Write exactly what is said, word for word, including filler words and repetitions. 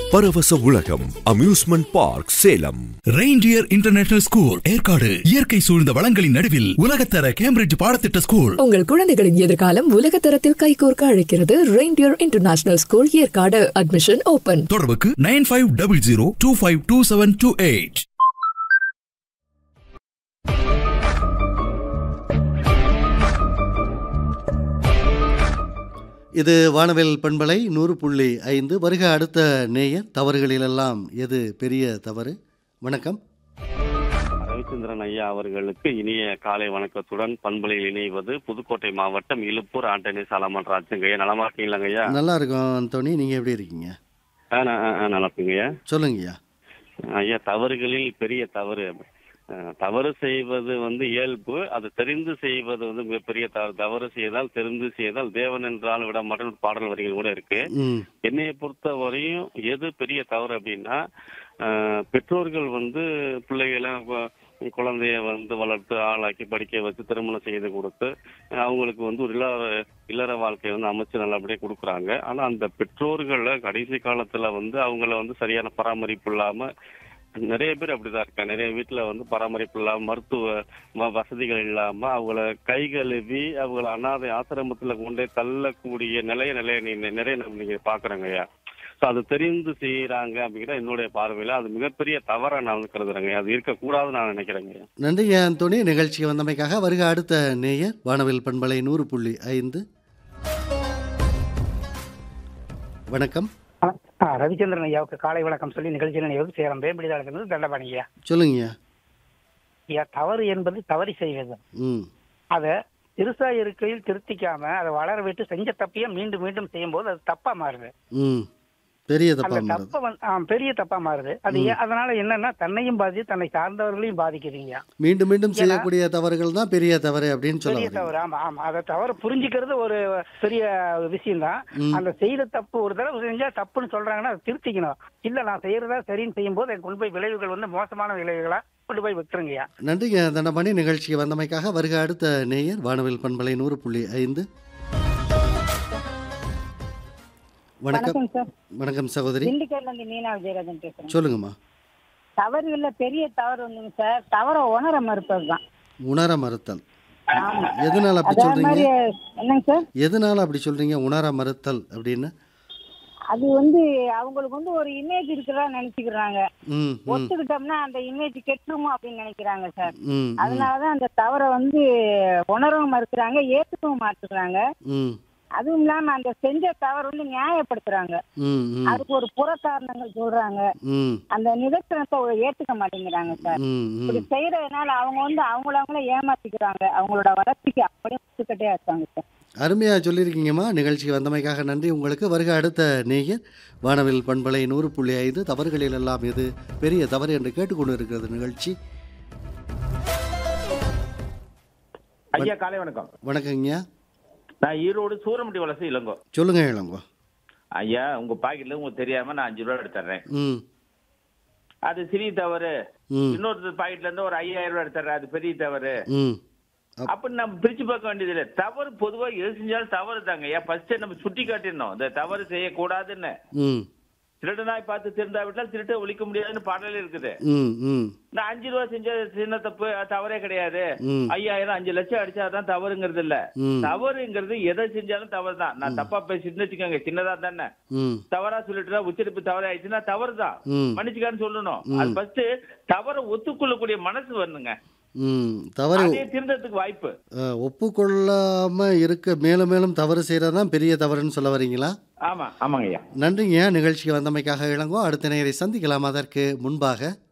பரவச உலகம் amusement park Salem. Reindeer international school Yercaud இயற்கை சூழ்ந்த வளங்களின் நடுவில் உலகத்தர கேம்பிரிட்ஜ் பாடத்திட்ட ஸ்கூல். உங்கள் குழந்தைகளின் எதிர்காலம் உலகத்தரத்தில் கைகோர்க்க அழைக்கிறது. Reindeer international school Yercaud. Admission open. தொடர்புக்கு nine five double zero two five two seven two eight. இது வானவில் பண்பலை நூறு புள்ளி ஐந்து. வருக அடுத்த நேயர். தவறுகளிலெல்லாம் எது பெரிய தவறு? வணக்கம். ரவிச்சந்திரன் ஐயா அவர்களுக்கு இனிய காலை வணக்கத்துடன் பண்பலையில் இணைவது புதுக்கோட்டை மாவட்டம் இலுப்பூர் ஆண்டனி சாலமன் ராஜங்கய்யா. நலமா இருக்கீங்களாங்க ஐயா? நல்லா இருக்கும் அந்தோனி, நீங்க எப்படி இருக்கீங்க? நல்லா இருக்குங்கய்யா. சொல்லுங்கய்யா. ஐயா, தவறுகளில் பெரிய தவறு, தவறு செய்வது வந்து இயல்பு, அது தெரிந்து செய்வது வந்து மிகப்பெரிய தவறு. தவறு செய்தால் தெரிந்து செய்தால் தேவன் என்றால் விட மாட்டேன் பாடல் வரிகள் கூட இருக்கு. என்னைய பொறுத்த வரையும் எது பெரிய தவறு அப்படின்னா, பெற்றோர்கள் வந்து பிள்ளைகளை குழந்தைய வந்து வளர்த்து ஆளாக்கி படிக்க வச்சு திருமணம் செய்து கொடுத்து அவங்களுக்கு வந்து ஒரு இல்லற இல்லற வாழ்க்கையை வந்து அமைச்சு நல்லபடியாக கொடுக்குறாங்க. ஆனால் அந்த பெற்றோர்களை கடைசி காலத்துல வந்து அவங்கள வந்து சரியான பராமரிப்பு இல்லாம நிறைய பேர் அப்படிதான் இருக்காங்க. நிறைய வீட்டுல வந்து பராமரிப்பு இல்லாம, மருத்துவ வசதிகள் இல்லாம அவங்கள கை கழுவி அவங்கள அனாதை ஆசிரமத்துல கொண்டே தள்ளக்கூடிய நிலைய நிலைய நிறைய நீங்க பாக்குறாங்கய்யா. ஸோ அது தெரிந்து செய்யறாங்க அப்படிங்கிற என்னுடைய பார்வையில அது மிகப்பெரிய தவறா நான் வந்து கருதுறேங்க. அது இருக்கக்கூடாதுன்னு நான் நினைக்கிறேங்க. நன்றி அந்தோனி, நிகழ்ச்சிக்கு வந்தமைக்காக. வருக அடுத்த நேயர். வானவில் பண்பலை நூறு புள்ளி ஐந்து. வணக்கம். ரவிச்சந்திரன் ஐயாவுக்கு காலை வணக்கம் சொல்லி நிகழ்ச்சியில் சேரம் வேம்பிடிதாளத்திலிருந்து தண்டபாணி ஐயா. சொல்லுங்க ஐயா. தவறு என்பது தவறி செய்வது. அதை திருசா இருக்கையில் திருத்திக்காம அதை வளர விட்டு செஞ்ச தப்பையே மீண்டும் மீண்டும் செய்யும் போது அது தப்பா மாறுது. பெரிய தப்பா பெரிய தப்பா மாறுது. அது அதனால என்னன்னா தன்னையும் பாதி தன்னை சார்ந்தவர்களையும் பாதிக்குதுங்க. மீண்டும் மீண்டும் செய்யக்கூடிய தவறுகள் தான் பெரிய தவறு அப்படின்னு சொல்லி தவறு. ஆமா ஆமா அதை தவறு புரிஞ்சுக்கிறது ஒரு பெரிய விஷயம் தான். அந்த செய்த தப்பு ஒரு தடவை செஞ்சா தப்புன்னு சொல்றாங்கன்னா அதை திருத்திக்கணும். இல்ல நான் செய்யறதா சரின்னு செய்யும் போது கொண்டு போய் விளைவுகள் வந்து மோசமான விளைவுகளா கொண்டு போய் விட்டுருங்கய்யா. நன்றிங்க தண்டபாணி, நிகழ்ச்சிக்கு வந்தமைக்காக. வருக அடுத்த நேயர். வானவில் பண்பலை நூறு புள்ளி ஐந்து. வணக்கம். வணக்கம் சகோதரி. மீனா விஜயராஜன் பேசுறேன். சொல்லுங்கம்மா. தவறு இல்ல பெரிய தவறு வந்துங்க சார். தவற உணர மறுப்பது தான். உணர மறுத்தல். எதனால அப்படி சொல்றீங்க? என்னங்க சார்? எதனால அப்படி சொல்றீங்க உணர மறுத்தல் அப்படின்னு? அது வந்து அவங்களுக்கு வந்து ஒரு இமேஜ் இருக்கிறதா நினைச்சுக்கிறாங்க. ஒத்துக்கிட்டோம்னா அந்த இமேஜ் கெட்டுருமோ அப்படின்னு நினைக்கிறாங்க சார். அதனாலதான் அந்த தவறை வந்து உணரவும் மறுக்கிறாங்க, ஏத்துக்கவும் மாட்டுக்கிறாங்க. அதுவும் இல்லாம அந்த செஞ்ச தவறு வந்து நியாயப்படுத்துறாங்க. அதுக்கு ஒரு புற காரணங்கள் சொல்றாங்க. அந்த நிதர்சனத்தை ஏத்துக்க மாட்டேங்கிறாங்க சார். இப்படி செய்யறதுனால அவங்க வந்து அவங்கள அவங்கள ஏமாத்திக்கிறாங்க. அவங்களோட வளர்ச்சிக்கு அப்படியே ஒத்துக்கிட்டே இருக்காங்க சார். அருமையா சொல்லியிருக்கீங்கம்மா. நிகழ்ச்சிக்கு வந்தமைக்காக நன்றி உங்களுக்கு. வருக அடுத்த நேயர். வானவில் பண்பலை நூறு புள்ளி ஐந்து. தவறுகளில் எல்லாம் எது பெரிய தவறு என்று கேட்டுக்கொண்டு இருக்கிறது நிகழ்ச்சி. ஐயா காலை வணக்கம். வணக்கங்க. நான் ஈரோடு சூரமுடி வலசு இளங்கோ. சொல்லுங்க இளங்கோ. ஐயா, உங்க பாக்கெட்ல உங்களுக்கு தெரியாம நான் அஞ்சு ரூபா எடுத்துறேன். அது சிறிய தவறு. இன்னொரு பாக்கெட்ல இருந்து ஒரு ஐயாயிரம் ரூபாய் எடுத்துறேன், அது பெரிய தவறு. அப்ப நம்ம பிரிச்சு பார்க்க வேண்டியது இல்லை. தவறு பொதுவா எது செஞ்சாலும் தவறு தாங்க. ஏன் ஃபர்ஸ்ட் நம்ம சுட்டி காட்டிடணும் இந்த தவறு செய்யக்கூடாதுன்னு. திருடனாய் பார்த்து திருந்தா விட்டால் திருட்ட ஒழிக்க முடியாதுன்னு பாடல இருக்குது. நான் அஞ்சு ரூபா செஞ்ச சின்ன தப்பு தவறே கிடையாது. ஐயாயிரம் அஞ்சு லட்சம் அடிச்சாதான் தவறுங்கிறது இல்ல. தவறுங்கிறது எதை செஞ்சாலும் தவறு தான். நான் தப்பா பேசிட்டு வச்சுக்கோங்க, சின்னதா தானே தவறா சொல்லிட்டு உச்சரிப்பு தவறு ஆயிடுச்சுன்னா தவறு தான், மன்னிச்சுக்கான்னு சொல்லணும். அது ஃபர்ஸ்ட் தவறை ஒத்துக்கொள்ளக்கூடிய மனசு வரணுங்க. தவறு திருந்ததுக்கு வாய்ப்பு ஒப்புக்கொள்ளாம இருக்க மேலும் மேலும் தவறு செய்யறதுதான் பெரிய தவறுன்னு சொல்ல வரீங்களா? ஆமா ஆமாங்க ஐயா. நன்றிங்க. நிகழ்ச்சிக்கு வந்தமைக்காக இளங்கோ. அடுத்த நேயரை சந்திக்கலாம். அதற்கு முன்பாக